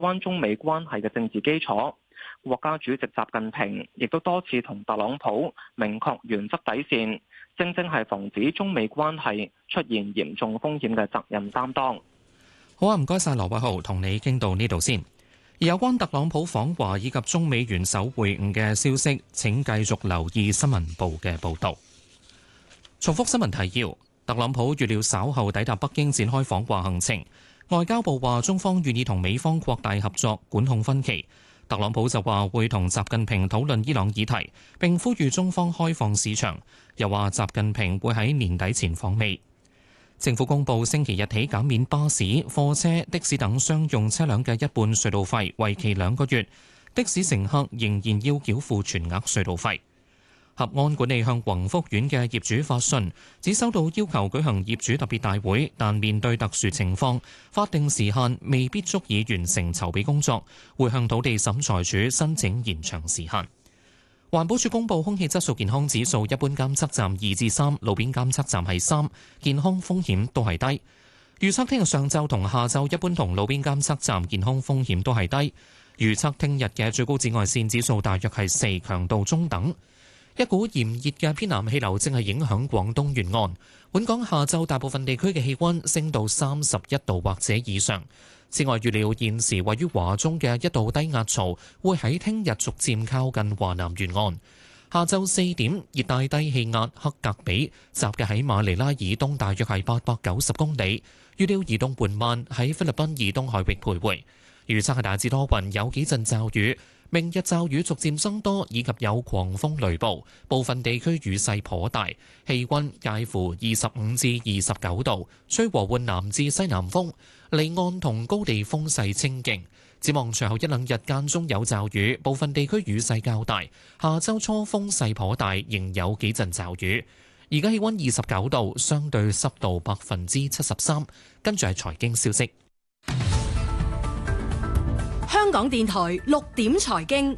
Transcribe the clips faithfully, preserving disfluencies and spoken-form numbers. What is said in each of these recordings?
關中美關係嘅政治基礎。國家主席習近平亦都多次同特朗普明確原則底線，正正係防止中美關係出現嚴重風險嘅責任擔當。 好啊，唔該晒羅偉豪，同你傾到呢度先。而有關特朗普訪華以及中美元首會晤嘅消息，請繼續留意新聞部嘅報導。重複新聞提要：特朗普預料稍後抵達北京展開訪華行程。外交部話中方願意同美方擴大合作，管控分歧。特朗普就話會同習近平討論伊朗議題，並呼籲中方開放市場。又話習近平會喺年底前訪美。政府公布星期日起減免巴士、貨車、的士等商用車輛嘅一半隧道費，為期兩個月。的士乘客仍然要繳付全額隧道費。合安管理向宏福苑嘅業主發信，只收到要求舉行業主特別大會，但面對特殊情況，法定時限未必足以完成籌備工作，會向土地審裁處申請延長時限。環保署公布空氣質素健康指數，一般監測站二至三，路邊監測站係三，健康風險都係低。預測聽日上晝同下晝一般同路邊監測站健康風險都係低。預測聽日嘅最高紫外線指數大約係四，強度中等。一股炎熱嘅偏南氣流正係影響廣東沿岸，本港下晝大部分地區嘅氣溫升到三十一度或者以上。此外，預料現時位於華中嘅一道低壓槽會喺聽日逐漸靠近華南沿岸。下晝四點，熱帶低氣壓克格比集結喺馬尼拉以東大約係八百九十公里，預料移動緩慢喺菲律賓以東海域徘徊。預測係大致多雲，有幾陣驟雨。明日驟雨逐漸增多，以及有狂風雷暴，部分地區雨勢頗大。氣溫介乎二十五至二十九度，吹和緩南至西南風，離岸同高地風勢清勁。展望隨後一兩日間中有驟雨，部分地區雨勢較大。下周初風勢頗大，仍有幾陣驟雨。而家氣溫二十九度，相對濕度百分之七十三。跟住係財經消息。 香港電台六點財經，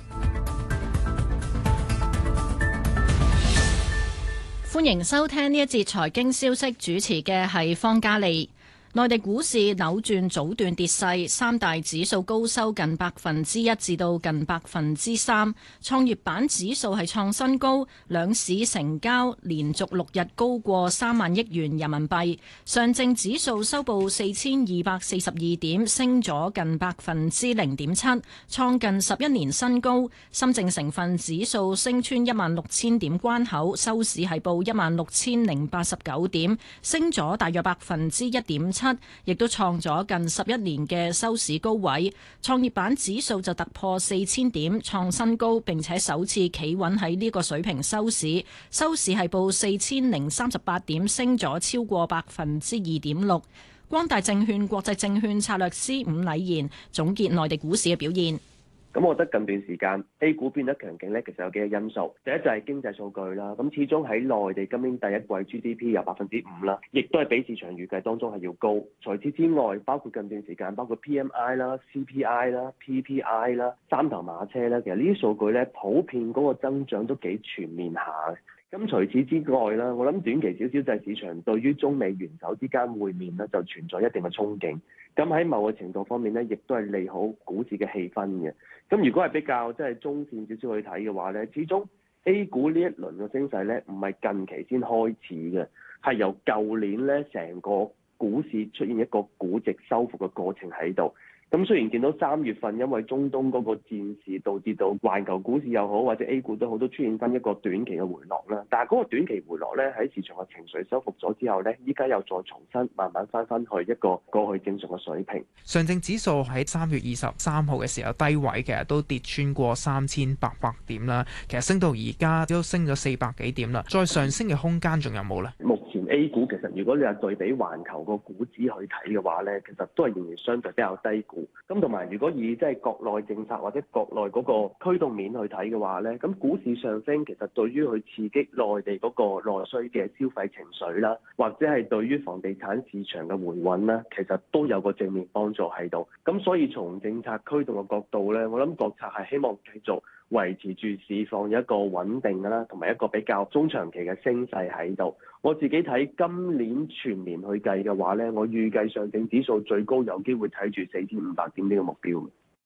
歡迎收聽呢一節財經消息，主持嘅係方嘉利。內地股市扭轉早段跌勢，三大指數高收近百分之一至到近百分之三。創業板指數係創新高，兩市成交連續六日高過三萬億元人民幣。上證指數收報四千二百四十二點，升咗近百分之零點七，創近十一年新高。深證成分指數升穿一萬六千點關口，收市係報一萬六千零八十九點，升咗大約百分之一點七。亦都創咗近十一年嘅收市高位，創業板指數就突破四千點創新高，並且首次企穩喺呢個水平收市，收市係報四千零三十八點，升咗超過百分之二點六。光大證券國際證券策略師伍禮賢總結內地股市嘅表現。 咁我覺得近段時間 A 股變得強勁咧，其實有幾個因素。第一就係經濟數據啦，咁始終喺內地今年第一季 G D P 有百分之五啦，亦都係比市場預計當中係要高。除此之外，包括近段時間包括 P M I 啦、C P I 啦、P P I 啦、三頭馬車咧，其實呢啲數據咧普遍嗰個增長都幾全面下嘅。咁除此之外啦，我諗短期少少就係市場對於中美元首之間會面咧，就存在一定嘅憧憬。咁喺某個程度方面咧，亦都係利好股市嘅氣氛嘅。咁如果係比較即係中線少少去睇嘅話咧，始終 A 股呢一輪嘅升勢咧，唔係近期先開始嘅，係由舊年咧成個股市出現一個估值收復嘅過程喺度。咁雖然見到三月份因為中東嗰個戰事導致到環球股市又好或者 A 股都好都出現翻一個短期嘅回落啦，但係嗰個短期回落咧喺市場嘅情緒收復咗之後咧，依家又再重新慢慢翻翻去一個過去正常嘅水平。 上證指數喺三月二十三號嘅時候低位，其實都跌穿過三千八百點啦，其實升到而家都升咗四百幾點啦，再上升嘅空間仲有冇咧？ 目前 A 股其實如果你係對比環球個股指去睇嘅話咧，其實都係仍然相對比較低估。咁同埋，如果以即係國內政策或者國內嗰個驅動面去睇嘅話咧，咁股市上升其實對於去刺激內地嗰個內需嘅消費情緒啦，或者係對於房地產市場嘅回穩啦，其實都有個正面幫助喺度。咁所以從政策驅動嘅角度咧，我諗國策係希望繼續維持住市況一個穩定啦，同埋一個比較中長期嘅升勢喺度。我自己睇今年全年去計嘅話咧，我預計上證指數最高有機會睇住四千五百點呢個目標。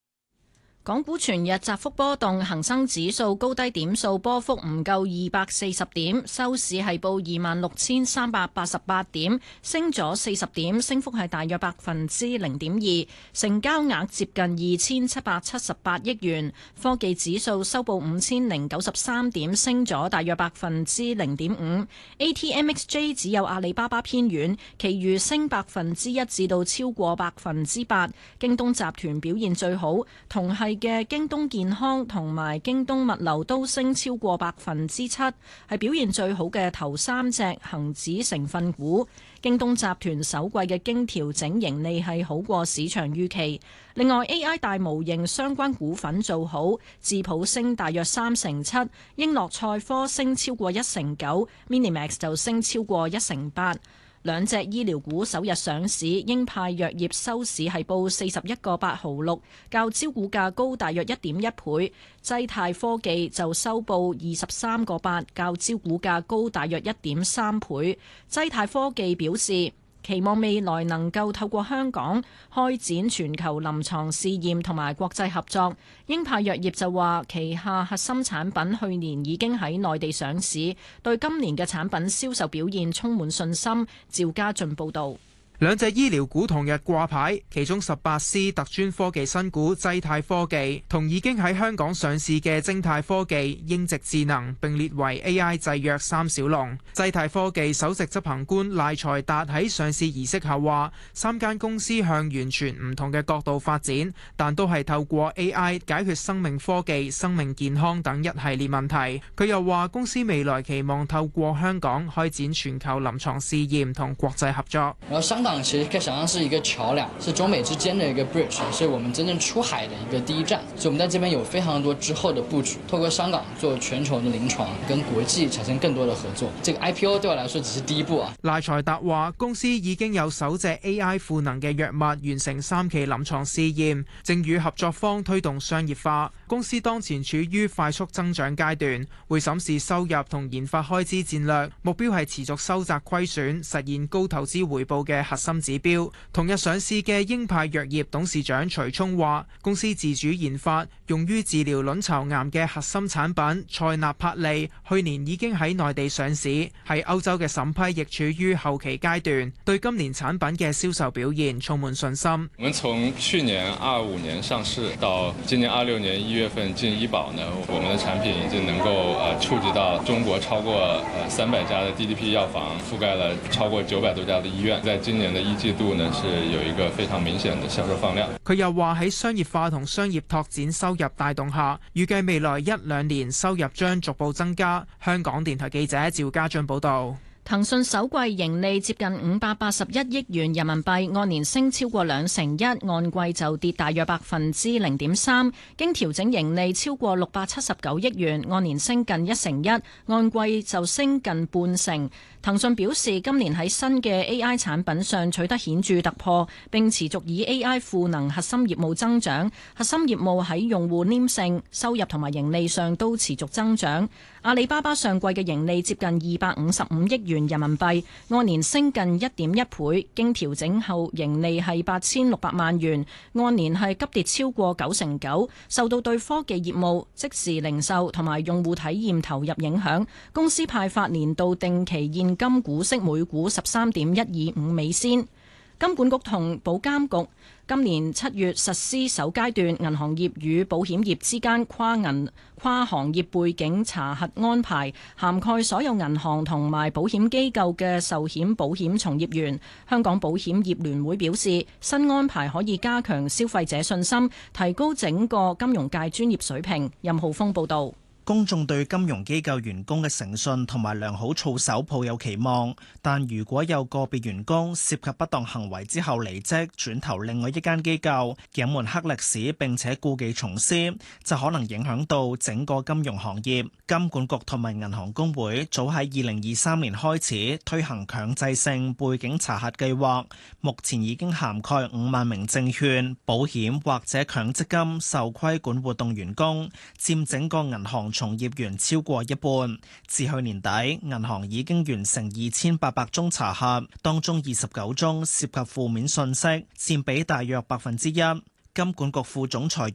港股全日窄幅波動，恒生指數高低點數波幅唔夠二百四十點，收市係報二萬六千三百八十八點，升咗四十點，升幅係大約百分之零點二，成交額接近二千七百七十八億元。科技指數收報五千零九十三點，升咗大約百分之零點五。A T M X J 只有阿里巴巴偏軟，其餘升百分之一至到超過百分之八。京東集團表現最好，同係嘅京東健康同埋京東物流都升超過百分之七，係表現最好嘅頭三隻恒指成分股。京東集團首季嘅經調整盈利係好過市場預期。另外 A I 大模型相關股份做好，智普升大約三成七，英樂賽科升超過一成九 ，Minimax 就升超過一成八。兩隻醫療股首日上市，英派藥業收市係報四十一個八毫六，較招股價高大約一點一倍。濟泰科技就收報二十三個八，較招股價高大約一點三倍。濟泰科技表示，期望未來能夠透過香港開展全球臨床試驗同埋國際合作。英派藥業就話，旗下核心產品去年已經喺內地上市，對今年嘅產品銷售表現充滿信心。趙家俊報導。 兩隻醫療股同日掛牌，其中十八 C 特專科技新股濟泰科技同已經喺香港上市嘅精泰科技、英直智能並列為 A I 製藥三小龍。濟泰科技首席執行官賴財達喺上市儀式後話，三間公司向完全唔同嘅角度發展，但都係透過 A I 解決生命科技、生命健康等一系列問題。佢又話公司未來期望透過香港開展全球臨床試驗同國際合作。 港其實可以想象是一個橋梁，是中美之間的一個 bridge， 是我們真正出海的一個第一站。所以我們在這邊有非常多之後的布局，透過香港做全球的臨床，跟國際產生更多的合作。這個 I P O 對我來說只是第一步啊。 賴財達話，公司已經有首隻 A I 賦能嘅藥物完成三期臨床試驗，正與合作方推動商業化。公司當前處於快速增長階段，會審視收入同研發開支戰略，目標係持續收窄虧損，實現高投資回報嘅核心指標。同日上市嘅英派藥業董事長徐聰話，公司自主研發用於治療卵巢癌嘅核心產品塞納帕利，去年已經喺內地上市，喺歐洲嘅審批亦處於後期階段，對今年產品嘅銷售表現充滿信心。 我們從去年二五年上市到今年二六年一月份進醫保呢，我們的產品已經能夠呃觸及到中國超過呃三百家的 D D P 藥房，覆蓋了超過九百多家的醫院，在今年的一季度呢是有一個非常明顯的銷售放量。 佢又話喺商業化同商業拓展收入帶動下，預計未來一兩年收入將逐步增加。香港電台記者趙家俊報道。 騰訊首季盈利接近五百八十一億元人民幣，按年升超過兩成一，按季就跌大約百分之零點三。經調整盈利超過六百七十九億元，按年升近一成一，按季就升近半成。騰訊表示，今年喺新嘅 A I 產品上取得顯著突破，並持續以 A I 賦能核心業務增長。核心業務喺用戶黏性、收入同埋盈利上都持續增長。阿里巴巴上季嘅盈利接近二百五十五億元人民幣，按年升近一點一倍，經調整後盈利係八千六百萬元，按年係急跌超過九成九，受到對科技業務、即時零售同埋用戶體驗投入影響。公司派發年度定期現金股息每股十三點一二五美仙。金管局同保監局今年七月實施首階段銀行業與保險業之間跨銀跨行業背景查核安排，涵蓋所有銀行同埋保險機構嘅壽險保險從業員。香港保險業聯會表示，新安排可以加強消費者信心，提高整個金融界專業水平。任浩峰報導。 公眾對金融機構員工嘅誠信同埋良好操守抱有期望，但如果有個別員工涉及不當行為之後離職，轉投另外一間機構，隱瞞黑歷史並且故技重施，就可能影響到整個金融行業。金管局同埋銀行公會早喺二零二三年開始推行強制性背景查核計劃，目前已經涵蓋五萬名證券、保險或者強積金受規管活動員工，佔整個銀行從業員超過一半。至去年底，銀行已經完成二千八百宗查核，當中二十九宗涉及負面信息，佔比大約百分之一。金管局副總裁